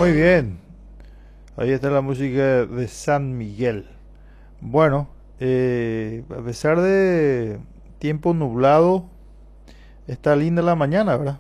Muy bien, ahí está la música de San Miguel. Bueno, a pesar de tiempo nublado, está linda la mañana, ¿verdad?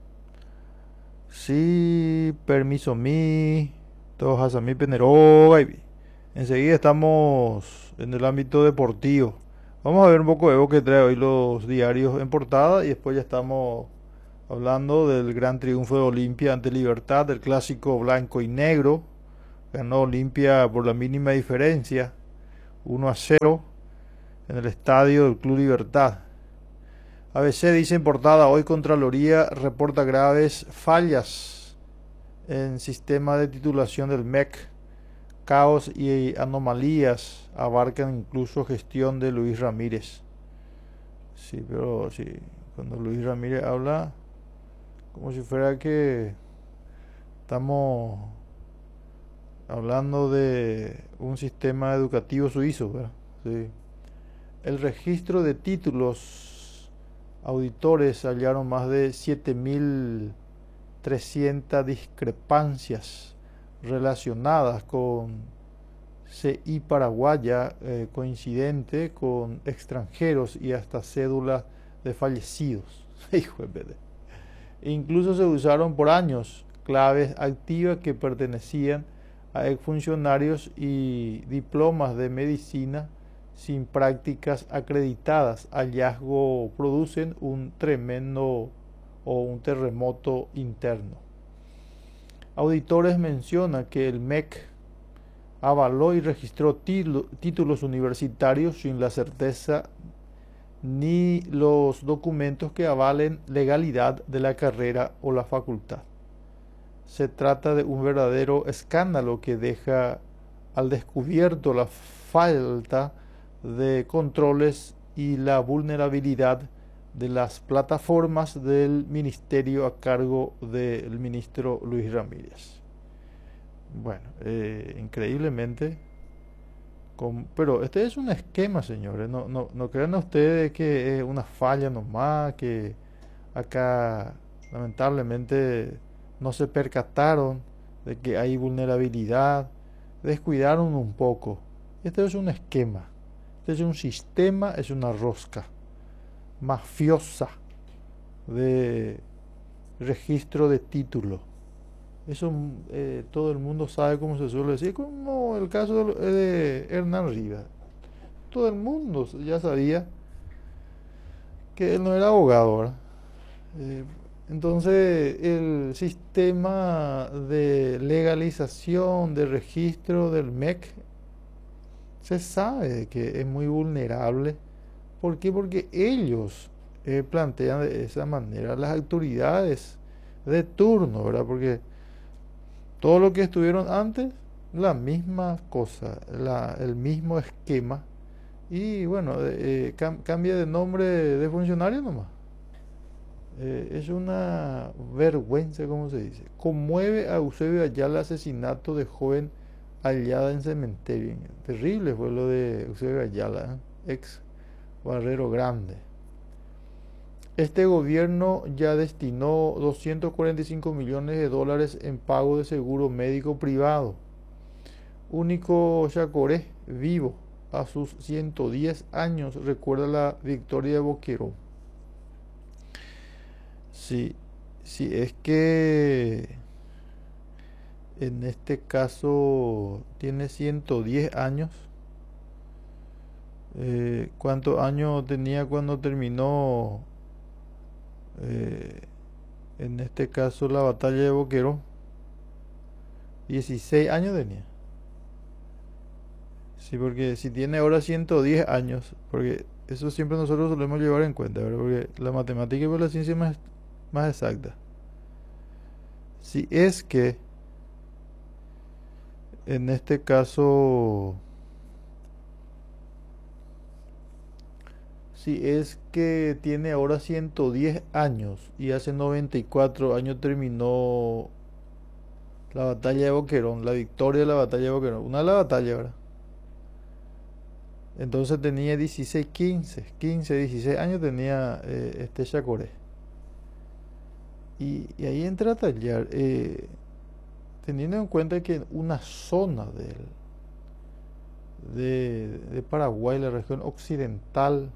Sí, permiso mi, todos a mi penero, baby. Enseguida estamos en el ámbito deportivo. Vamos a ver un poco de lo que trae hoy los diarios en portada y después ya estamos hablando del gran triunfo de Olimpia ante Libertad, del clásico blanco y negro. Ganó Olimpia por la mínima diferencia, 1-0 en el estadio del Club Libertad. ABC dice en portada, hoy Contraloría reporta graves fallas en sistema de titulación del MEC. Caos y anomalías abarcan incluso gestión de Luis Ramírez. Sí, pero sí, cuando Luis Ramírez habla, como si fuera que estamos hablando de un sistema educativo suizo, ¿verdad? Sí. El registro de títulos, auditores hallaron más de 7.300 discrepancias relacionadas con CI paraguaya, coincidente con extranjeros y hasta cédulas de fallecidos. Hijo de pedo. Incluso se usaron por años claves activas que pertenecían a exfuncionarios y diplomas de medicina sin prácticas acreditadas. Hallazgo producen un tremendo o un terremoto interno. Auditores mencionan que el MEC avaló y registró títulos universitarios sin la certeza ni los documentos que avalen legalidad de la carrera o la facultad. Se trata de un verdadero escándalo que deja al descubierto la falta de controles y la vulnerabilidad de las plataformas del ministerio a cargo del ministro Luis Ramírez. Bueno, increíblemente, pero este es un esquema, señores. No crean ustedes que es una falla nomás, que acá lamentablemente no se percataron de que hay vulnerabilidad, descuidaron un poco. Este es un esquema, este es un sistema, es una rosca mafiosa de registro de título. Eso todo el mundo sabe cómo se suele decir, como el caso de Hernán Rivas. Todo el mundo ya sabía que él no era abogado, ¿verdad? Eh, entonces, el sistema de legalización, de registro del MEC, se sabe que es muy vulnerable. ¿Por qué? Porque ellos plantean de esa manera las autoridades de turno, ¿verdad? Porque todo lo que estuvieron antes, la misma cosa, el mismo esquema. Y bueno, cambia de nombre de funcionario nomás. Es una vergüenza, como se dice. Conmueve a Eusebio Ayala asesinato de joven hallada en cementerio. Terrible fue lo de Eusebio Ayala, ex Barrero Grande. Este gobierno ya destinó 245 millones de dólares en pago de seguro médico privado. Único Chacoré vivo a sus 110 años recuerda la victoria de Boquerón. Sí, sí, es que en este caso tiene 110 años. ¿Cuántos años tenía cuando terminó, eh, en este caso, la batalla de Boquerón? 16 años tenía. Sí, porque si tiene ahora 110 años, porque eso siempre nosotros solemos llevar en cuenta, ¿verdad? Porque la matemática es la ciencia más exacta. Si es que en este caso, si es que tiene ahora 110 años y hace 94 años terminó la batalla de Boquerón, la victoria de la batalla de Boquerón, una de las batallas, ¿verdad? Entonces tenía 16, 15, 16 años tenía este Chacoré. Y ahí entra a tallar. teniendo en cuenta que una zona de Paraguay, la región occidental,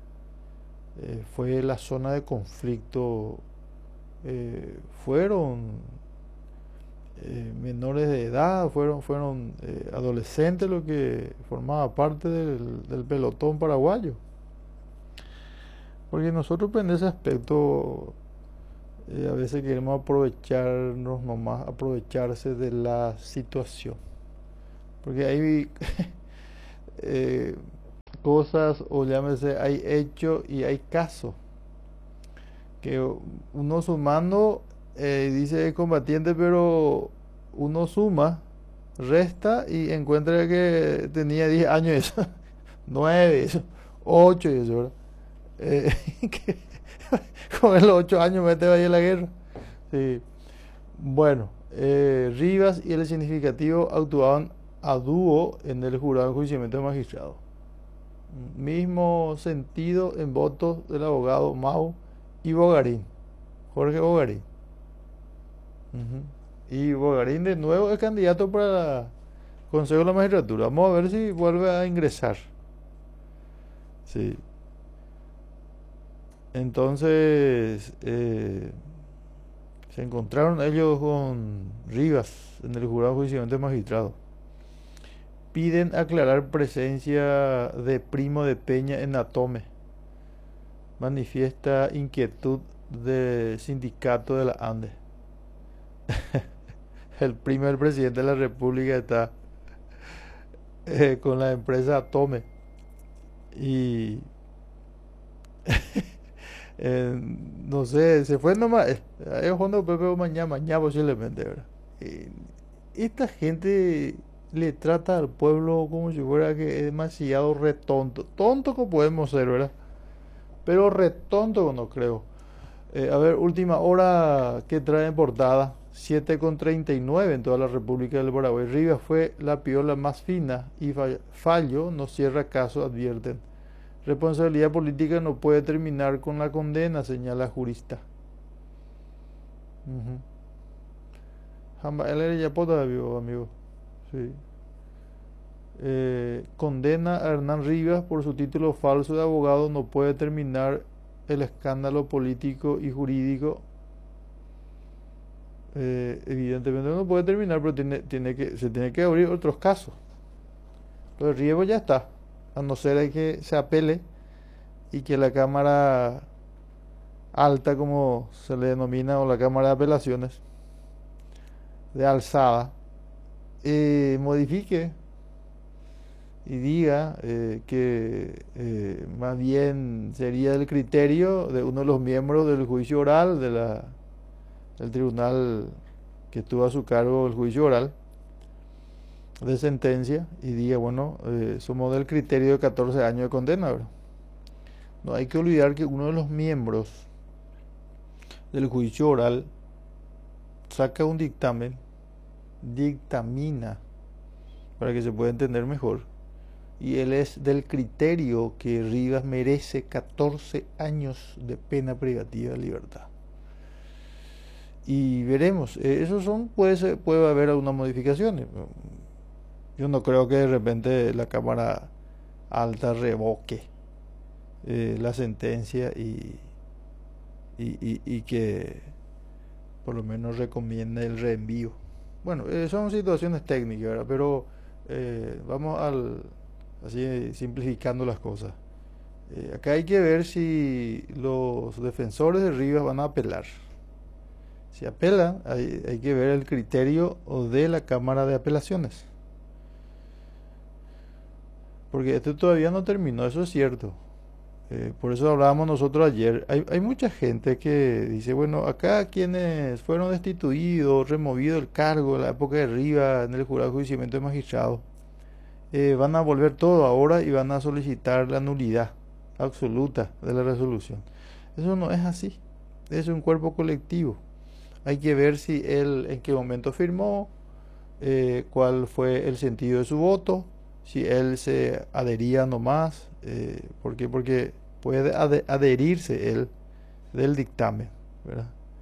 fue la zona de conflicto, fueron menores de edad, fueron adolescentes los que formaba parte del pelotón paraguayo. Porque nosotros pues, en ese aspecto a veces queremos aprovecharnos nomás, aprovecharse de la situación. Porque hay cosas, o llámese, hay hechos y hay casos. Que uno sumando dice combatiente, pero uno suma, resta y encuentra que tenía 10 años eso, 9 eso, 8 y eso, ¿verdad? Que con los 8 años mete ahí en la guerra. Sí. Bueno, Rivas y el significativo actuaban a dúo en el jurado de enjuiciamiento de magistrado. Mismo sentido en votos del abogado Mau y Bogarín, Jorge Bogarín. Y Bogarín de nuevo es candidato para el Consejo de la Magistratura. Vamos a ver si vuelve a ingresar. Sí. Entonces, se encontraron ellos con Rivas en el jurado de enjuiciamiento de magistrado. Piden aclarar presencia de Primo de Peña en Atome. Manifiesta inquietud del sindicato de la ANDE. El primer presidente de la República está con la empresa Atome. Y no sé, se fue nomás. Es cuando Pepe mañana posiblemente, ¿verdad? Esta gente le trata al pueblo como si fuera que es demasiado retonto. Tonto como podemos ser, ¿verdad? Pero retonto no creo. A ver, última hora que trae en portada. 7,39 en toda la República del Paraguay. Rivas fue la piola más fina y fallo no cierra caso, advierten. Responsabilidad política no puede terminar con la condena, señala jurista. Él era ya amigo. Sí. Condena a Hernán Rivas por su título falso de abogado, no puede terminar el escándalo político y jurídico. Evidentemente no puede terminar, pero se tiene que abrir otros casos. Pero el riesgo ya está, a no ser que se apele y que la Cámara Alta, como se le denomina, o la Cámara de Apelaciones de alzada, modifique y diga que más bien sería el criterio de uno de los miembros del juicio oral del tribunal que tuvo a su cargo el juicio oral de sentencia, y diga, bueno, somos del criterio de 14 años de condena, ¿verdad? No hay que olvidar que uno de los miembros del juicio oral saca un dictamen, dictamina, para que se pueda entender mejor, y él es del criterio que Rivas merece 14 años de pena privativa de libertad. Y veremos, puede haber algunas modificaciones. Yo no creo que de repente la Cámara Alta revoque la sentencia y que por lo menos recomiende el reenvío. Bueno, son situaciones técnicas, ¿verdad? Pero vamos así simplificando las cosas. Acá hay que ver si los defensores de Rivas van a apelar. Si apelan, hay que ver el criterio de la Cámara de Apelaciones. Porque esto todavía no terminó, eso es cierto. Por eso hablábamos nosotros ayer. Hay mucha gente que dice, bueno, acá quienes fueron destituidos, removidos del cargo en la época de Rivas en el jurado de enjuiciamiento de magistrados, van a volver todo ahora y van a solicitar la nulidad absoluta de la resolución. Eso no es así. Es un cuerpo colectivo. Hay que ver si él en qué momento firmó, cuál fue el sentido de su voto, si él se adhería nomás, porque puede adherirse él del dictamen, ¿verdad?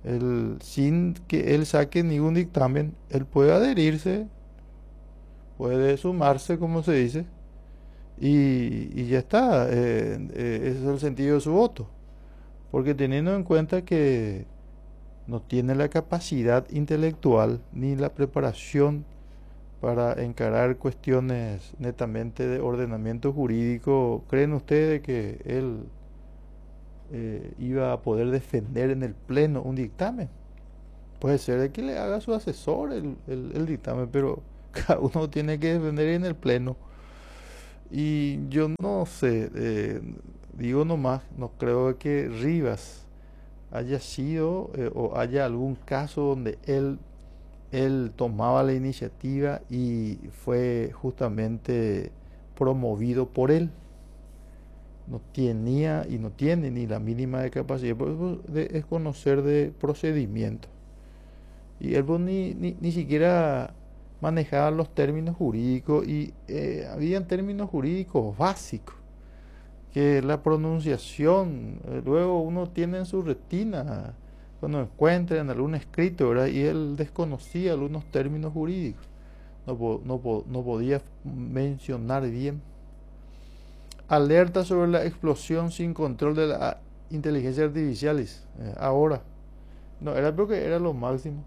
Sin que él saque ningún dictamen, él puede adherirse, puede sumarse, como se dice, y ya está. Ese es el sentido de su voto. Porque teniendo en cuenta que no tiene la capacidad intelectual ni la preparación para encarar cuestiones netamente de ordenamiento jurídico, ¿creen ustedes que él iba a poder defender en el pleno un dictamen? Puede ser de que le haga su asesor el dictamen, pero cada uno tiene que defender en el pleno. Y yo no sé, digo nomás, no creo que Rivas haya sido o haya algún caso donde él tomaba la iniciativa y fue justamente promovido por él. No tenía y no tiene ni la mínima de capacidad de conocer de procedimiento. Y él pues, ni siquiera manejaba los términos jurídicos y habían términos jurídicos básicos que la pronunciación luego uno tiene en su retina cuando encuentra en algún escrito, ¿verdad? Y él desconocía algunos términos jurídicos, no podía mencionar bien. Alerta sobre la explosión sin control de la inteligencia artificial. Ahora, no, era porque era lo máximo.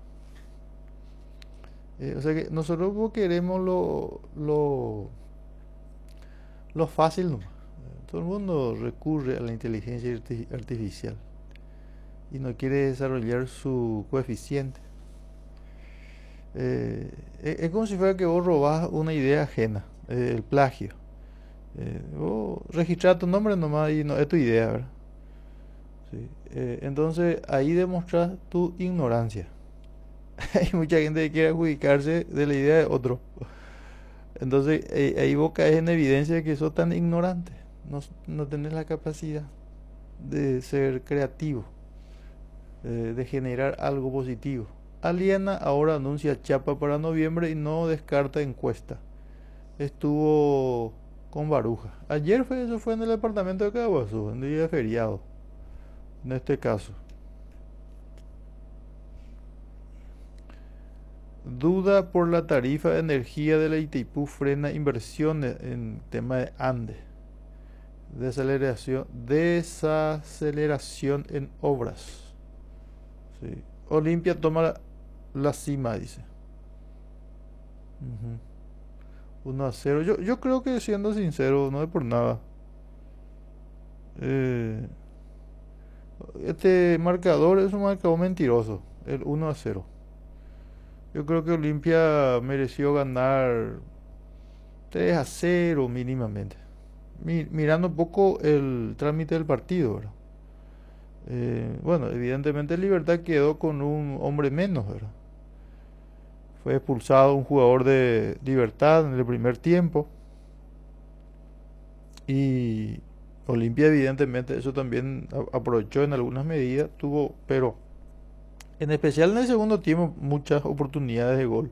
O sea que nosotros queremos lo fácil nomás. Todo el mundo recurre a la inteligencia artificial y no quiere desarrollar su coeficiente. Es como si fuera que vos robás una idea ajena, el plagio. Vos registrás tu nombre nomás y no es tu idea, ¿verdad? Sí. Entonces ahí demostras tu ignorancia. Hay mucha gente que quiere adjudicarse de la idea de otro. Entonces ahí vos caes en evidencia de que sos tan ignorante. No tenés la capacidad de ser creativo, de generar algo positivo. Aliena ahora anuncia chapa para noviembre y no descarta encuesta. Estuvo con Baruja. Ayer eso fue en el departamento de Caguazú, en día de feriado. En este caso. Duda por la tarifa de energía de la Itaipú frena inversiones en tema de Ande. Desaceleración en obras. Sí. Olimpia toma la cima, dice. 1-0. Yo creo que, siendo sincero, no es por nada. Este marcador es un marcador mentiroso. El 1-0. Yo creo que Olimpia mereció ganar 3-0 mínimamente. Mirando un poco el trámite del partido, ¿verdad? Bueno, evidentemente Libertad quedó con un hombre menos, ¿verdad? Fue expulsado un jugador de Libertad en el primer tiempo. Y Olimpia evidentemente eso también aprovechó en algunas medidas, pero en especial en el segundo tiempo muchas oportunidades de gol.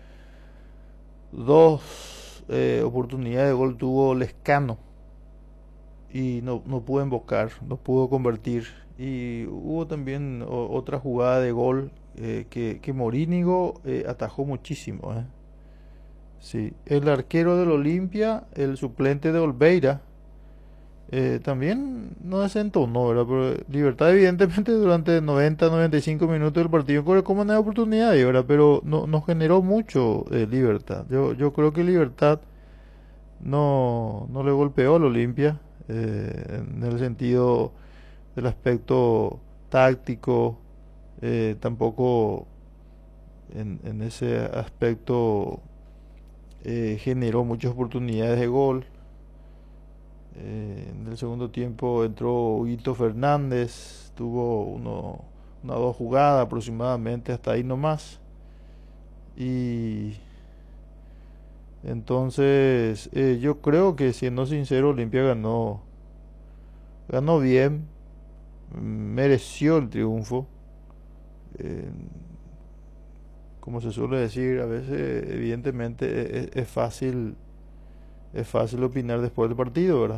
Dos oportunidades de gol tuvo Lescano y no pudo invocar, no pudo convertir. Y hubo también otra jugada de gol que Morínigo atajó muchísimo. Sí. El arquero del Olimpia, el suplente de Olveira, también no desentonó, ¿verdad? Pero Libertad evidentemente durante 90-95 minutos del partido corre como una oportunidad, ¿verdad? Pero no generó mucho Libertad. Yo creo que Libertad no le golpeó al Olimpia en el sentido del aspecto táctico, tampoco en ese aspecto generó muchas oportunidades de gol. En el segundo tiempo entró Huguito Fernández, tuvo una o dos jugadas aproximadamente, hasta ahí nomás. Y entonces yo creo que, siendo sincero, Olimpia ganó bien, mereció el triunfo. Eh, como se suele decir, a veces evidentemente es fácil opinar después del partido, ¿verdad?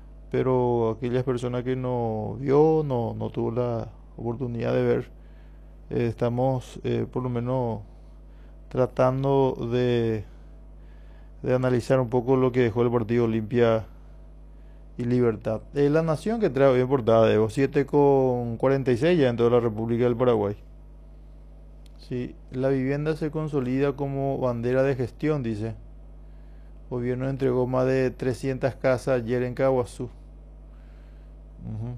Pero aquellas personas que no vio, no tuvo la oportunidad de ver, Estamos por lo menos tratando de analizar un poco lo que dejó el partido Olimpia y Libertad. La Nación, que trae bien portada, Evo, 7,46 ya en toda la República del Paraguay. Sí, la vivienda se consolida como bandera de gestión, dice. Gobierno entregó más de 300 casas ayer en Caguazú. Ujú.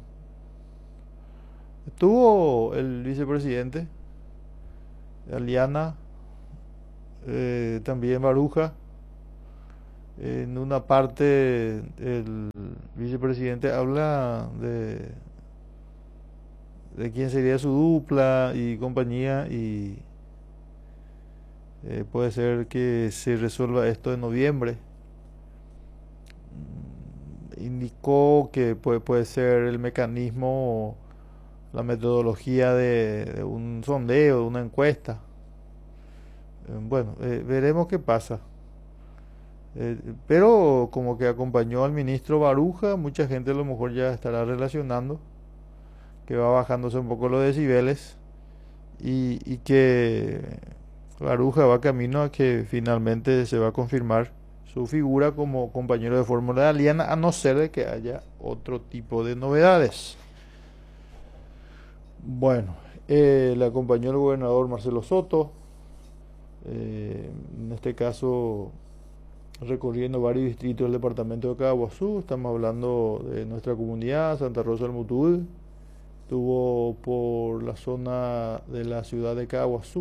Estuvo el vicepresidente, Aliana, también Baruja. En una parte el vicepresidente habla de quién sería su dupla y compañía, y puede ser que se resuelva esto en noviembre. Indicó que puede ser el mecanismo, la metodología de un sondeo, de una encuesta. Bueno, veremos qué pasa. Pero como que acompañó al ministro Baruja, mucha gente a lo mejor ya estará relacionando que va bajándose un poco los decibeles, y que Baruja va camino a que finalmente se va a confirmar su figura como compañero de fórmula de Aliana, a no ser de que haya otro tipo de novedades. Bueno, le acompañó el gobernador Marcelo Soto, en este caso recorriendo varios distritos del departamento de Caguazú. Estamos hablando de nuestra comunidad, Santa Rosa del Mutual. Estuvo por la zona de la ciudad de Caguazú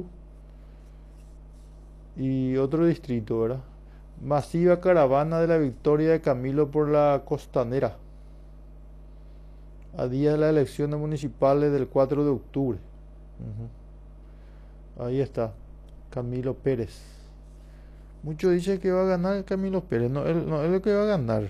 y otro distrito, ¿verdad? Masiva caravana de la victoria de Camilo por la Costanera, a día de las elecciones municipales del 4 de octubre. Ahí está, Camilo Pérez. Muchos dicen que va a ganar Camilo Pérez. No, él no es lo que va a ganar.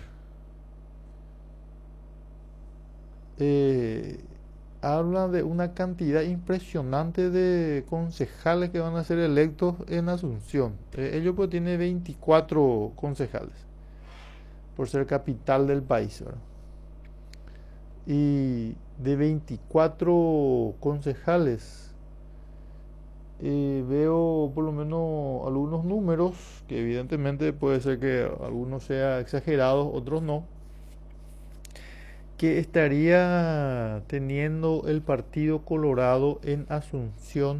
Hablan de una cantidad impresionante de concejales que van a ser electos en Asunción. Ellos pues tienen 24 concejales, por ser capital del país, ¿verdad? Y de 24 concejales, veo por lo menos algunos números, que evidentemente puede ser que algunos sean exagerados, otros no, que estaría teniendo el Partido Colorado en Asunción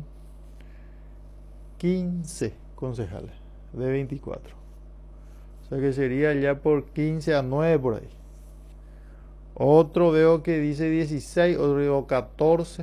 15 concejales de 24. O sea que sería ya por 15-9 por ahí. Otro veo que dice 16, otro veo 14,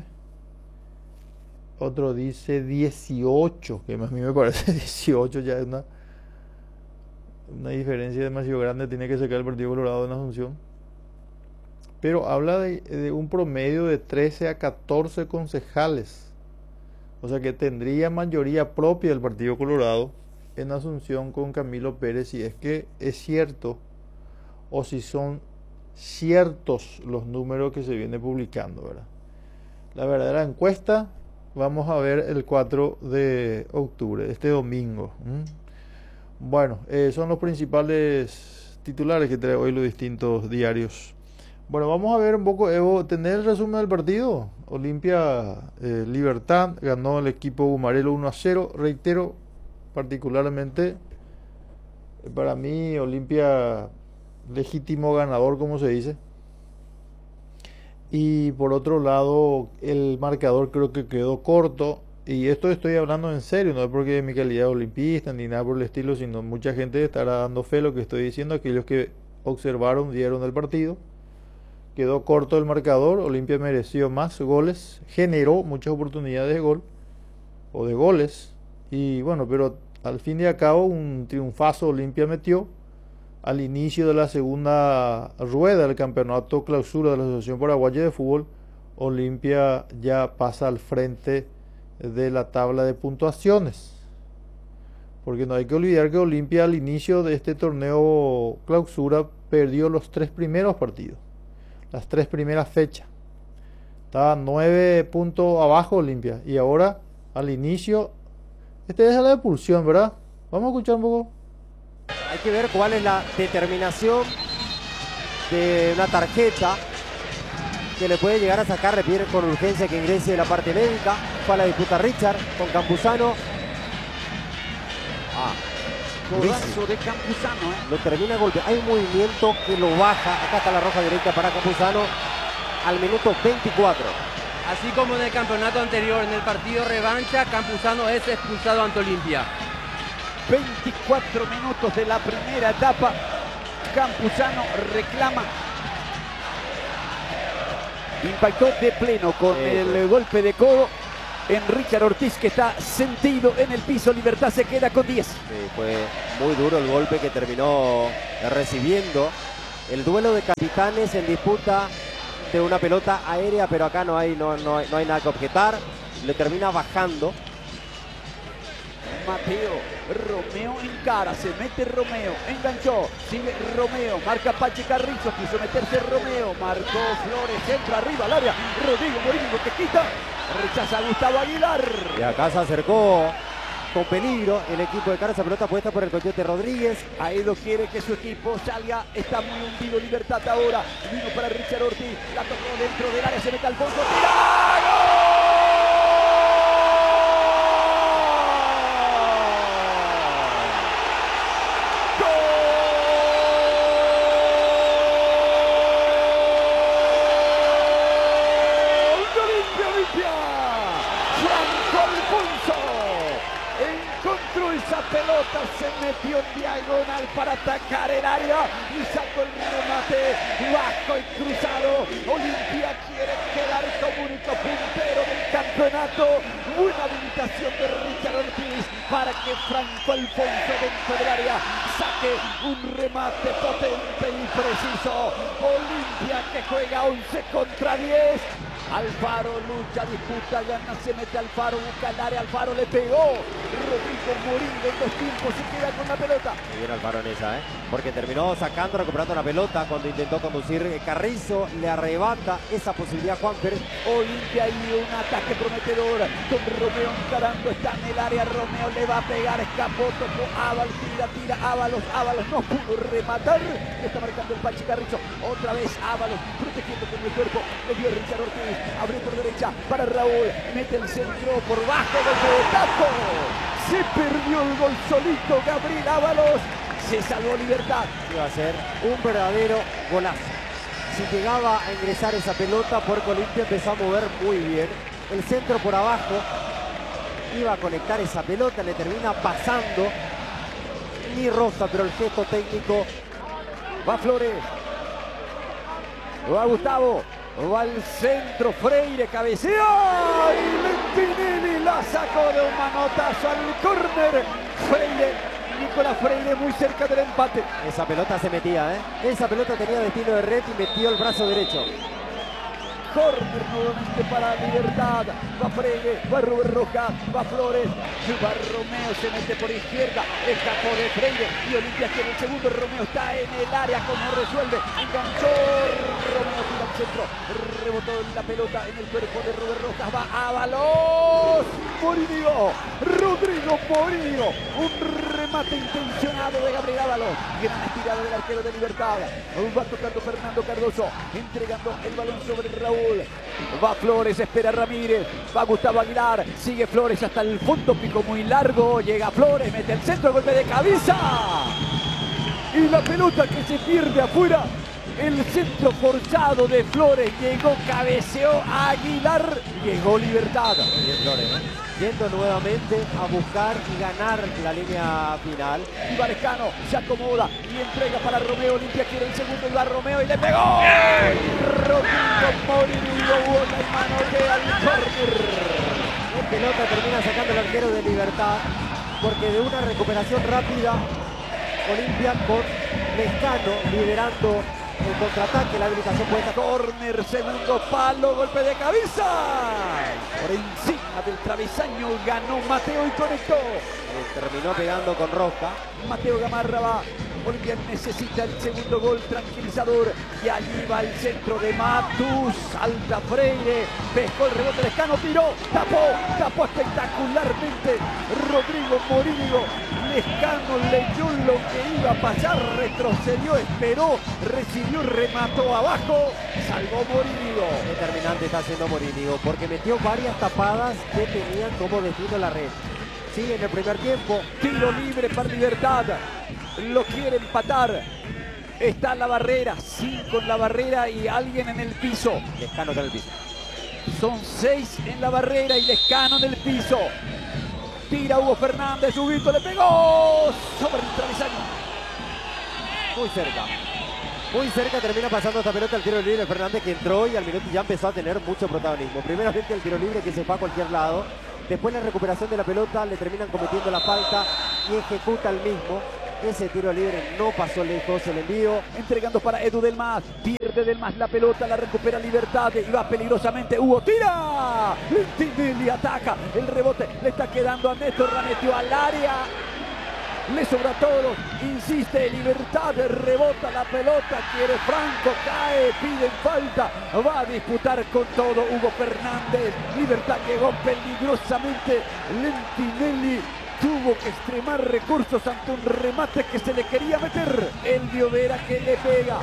otro dice 18, que a mí me parece 18 ya es una diferencia demasiado grande, tiene que sacar el Partido Colorado en Asunción. Pero habla de un promedio de 13 a 14 concejales. O sea que tendría mayoría propia del Partido Colorado en Asunción con Camilo Pérez, si es que es cierto o si son ciertos los números que se viene publicando, ¿verdad? La verdadera encuesta vamos a ver el 4 de octubre, este domingo. Bueno, son los principales titulares que trae hoy los distintos diarios. Bueno, vamos a ver un poco, Evo, tener el resumen del partido. Olimpia Libertad ganó el equipo Gumarelo 1-0. Reitero, particularmente para mí, Olimpia legítimo ganador, como se dice. Y por otro lado, el marcador creo que quedó corto. Y esto estoy hablando en serio, no es porque mi calidad de olimpista ni nada por el estilo, sino mucha gente estará dando fe a lo que estoy diciendo. Aquellos que observaron, vieron el partido. Quedó corto el marcador, Olimpia mereció más goles, generó muchas oportunidades de gol o de goles, y bueno, pero al fin y al cabo un triunfazo Olimpia metió al inicio de la segunda rueda del campeonato clausura de la Asociación Paraguaya de Fútbol. Olimpia ya pasa al frente de la tabla de puntuaciones, porque no hay que olvidar que Olimpia al inicio de este torneo clausura perdió los 3 primeros partidos. Las 3 primeras fechas. Estaba 9 puntos abajo Olimpia. Y ahora, al inicio, este es la expulsión, ¿verdad? Vamos a escuchar un poco. Hay que ver cuál es la determinación de una tarjeta que le puede llegar a sacar, requiere con urgencia que ingrese la parte médica. Fue a la disputa Richard con Campuzano. Codazo de Campuzano, Lo termina golpe. Hay un movimiento que lo baja. Acá está la roja directa para Campuzano al minuto 24. Así como en el campeonato anterior, en el partido revancha, Campuzano es expulsado ante Olimpia. 24 minutos de la primera etapa. Campuzano reclama. Impactó de pleno con el golpe de codo en Richard Ortiz, que está sentido en el piso. Libertad se queda con 10. Sí, fue muy duro el golpe que terminó recibiendo. El duelo de capitanes en disputa de una pelota aérea, pero acá no hay nada que objetar. Le termina bajando. Mateo, Romeo encara, se mete Romeo, enganchó, sigue Romeo, marca Pache Carrizo, quiso meterse Romeo, marcó Flores, entra arriba al área, Rodrigo Morillo que quita, rechaza a Gustavo Aguilar. Y acá se acercó con peligro el equipo de Carasa, pelota puesta por el Coyote Rodríguez. Aedo quiere que su equipo salga, está muy hundido. Libertad ahora, vino para Richard Ortiz, la tocó dentro del área, se mete Alfonso, ¡tira! Esa pelota se metió en diagonal para atacar el área y sacó el remate bajo y cruzado. Olimpia quiere quedar como único puntero del campeonato. Buena habilitación de Richard Ortiz para que Franco Alfonso dentro del área saque un remate potente y preciso. Olimpia que juega 11 contra 10. Alfaro lucha, disputa, gana, se mete Alfaro, busca el área, Alfaro le pegó. Rodrigo Morillo en 2 tiempos se queda con la pelota. Muy bien Alfaro en esa, porque terminó sacando, recuperando la pelota cuando intentó conducir Carrizo, le arrebata esa posibilidad Juanfer. Olimpia y un ataque prometedor con Romeo encarando, está en el área, Romeo le va a pegar, escapó, tocó Ábalos, tira Ábalos no pudo rematar, está marcando el Pachi Carrizo, otra vez Ábalos protegiendo con el cuerpo, le dio Richard Ortiz, abrió por derecha para Raúl, mete el centro por bajo del taco, se perdió el gol solito Gabriel Ábalos, se salvó Libertad. Iba a ser un verdadero golazo. Si llegaba a ingresar esa pelota, Puerto Olimpia empezó a mover muy bien. El centro por abajo iba a conectar esa pelota, le termina pasando. Ni rosa, pero el gesto técnico. Va Flores. Va Gustavo. Va al centro, Freire cabecea y Lentinelli la sacó de un manotazo al córner. Nicolás Freire muy cerca del empate. Esa pelota se metía, Esa pelota tenía destino de red y metió el brazo derecho. Córner nuevamente para Libertad. Va Freire, va Rubén Rojas, va Flores, va Romeo, se mete por izquierda, escapó de Freire y Olimpia tiene el segundo. Romeo está en el área, como resuelve, enganchó, Romeo tira al centro, rebotó la pelota en el cuerpo de Rubén Rojas, va Ábalos, Morillo, Rodrigo Morillo, un remate intencionado de Gabriel Ábalos, gran estirada del arquero de Libertad, va tocando Fernando Cardoso, entregando el balón sobre Raúl. Va Flores, espera Ramírez, va Gustavo Aguilar, sigue Flores hasta el fondo, pico muy largo, llega Flores, mete el centro, golpe de cabeza y la pelota que se pierde afuera. El centro forzado de Flores, llegó, cabeceó Aguilar, llegó Libertad. Bien Flores, yendo nuevamente a buscar y ganar la línea final. Y Valescano se acomoda y entrega para Romeo. Olimpia quiere el segundo y va Romeo y le pegó. Rodrigo Morillo, bola y manotea al córner. La pelota termina sacando el arquero de Libertad, porque de una recuperación rápida, Olimpia con Lescano liderando el contraataque, la habilitación puesta. Córner, segundo palo, golpe de cabeza. Por encima del travesaño ganó Mateo y conectó. Terminó pegando con Roca. Mateo Gamarra va Olimpia necesita el segundo gol tranquilizador. Y allí va el centro de Matus. Salta Freire. Pescó el rebote de Lescano. Tiró. Tapó espectacularmente Rodrigo Morínigo. Lescano leyó lo que iba a pasar. Retrocedió, esperó, recibió, remató abajo. Salvó Morínigo. Determinante está haciendo Morínigo porque metió varias tapadas que tenían como destino la red. Sigue en el primer tiempo. Tiro libre para Libertad. Lo quiere empatar. Está en la barrera. 5 en la barrera y alguien en el piso. Lescano está en el piso. Son 6 en la barrera y Lescano en el piso. Tira Hugo Fernández. Huguito le pegó. Sobre el travesaño. Muy cerca. Muy cerca termina pasando esta pelota al tiro libre Fernández, que entró y al minuto ya empezó a tener mucho protagonismo. Primeramente el tiro libre que se fue a cualquier lado. Después la recuperación de la pelota, le terminan cometiendo la falta y ejecuta el mismo. Ese tiro libre no pasó lejos, el envío. Entregando para Edu Delmas. Pierde Delmas la pelota, la recupera Libertad y va peligrosamente. Hugo tira. Tinelli ataca. El rebote le está quedando a Néstor. La metió al área. Le sobra a todos. Insiste Libertad. Rebota la pelota. Quiere Franco. Cae. Piden falta. Va a disputar con todo Hugo Fernández. Libertad llegó peligrosamente. Lentinelli tuvo que extremar recursos ante un remate que se le quería meter. Elvio Vera que le pega.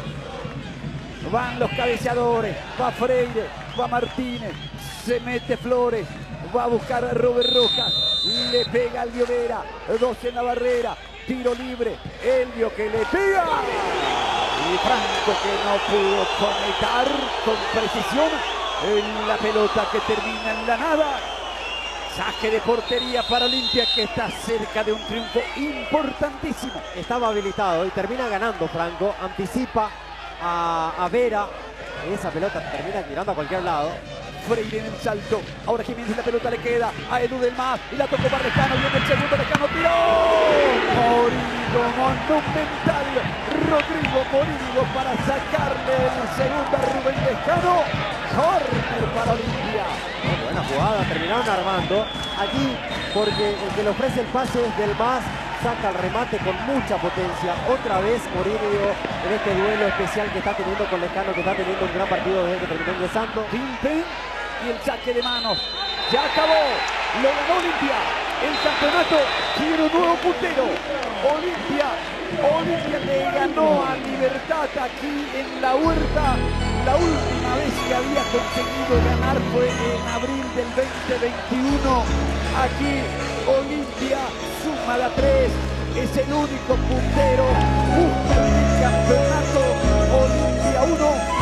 Van los cabeceadores. Va Freire. Va Martínez. Se mete Flores. Va a buscar a Robert Rojas. Le pega a Elvio Vera. 2 en la barrera. Tiro libre. Elvio que le pega. Y Franco que no pudo conectar con precisión en la pelota que termina en la nada. Saque de portería para Olimpia, que está cerca de un triunfo importantísimo. Estaba habilitado y termina ganando Franco. Anticipa a Vera. Esa pelota termina tirando a cualquier lado. Freire en el salto. Ahora Jiménez, la pelota le queda a Edu Delmas. Y la tocó para Lescano. Viene el segundo. Lescano tiró. Morínigo monumental. Rodrigo Morínigo para sacarle el segundo a Rubén Lescano. Córner para Olimpia. Buena jugada, terminaron armando allí porque el que le ofrece el pase es Delmas. Saca el remate con mucha potencia. Otra vez Morínigo en este duelo especial que está teniendo con Lescano, que está teniendo un gran partido desde que terminó ingresando. Pim y el saque de manos. Ya acabó. Lo ganó Olimpia. El campeonato quiere un nuevo puntero. Olimpia le ganó a Libertad aquí en la Huerta. La última vez que había conseguido ganar fue en abril del 2021. Aquí Olimpia suma la 3. Es el único puntero. Busca el campeonato. Olimpia 1.